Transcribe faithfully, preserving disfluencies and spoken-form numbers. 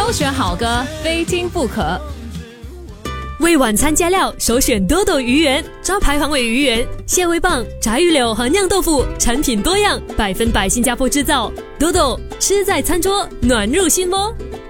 首选好歌，非听不可。 为晚餐加料，首选多多鱼圆，招牌黄尾鱼圆、蟹味棒、炸鱼柳和酿豆腐，产品多样，百分百新加坡制造。多多吃在餐桌，暖入心窝。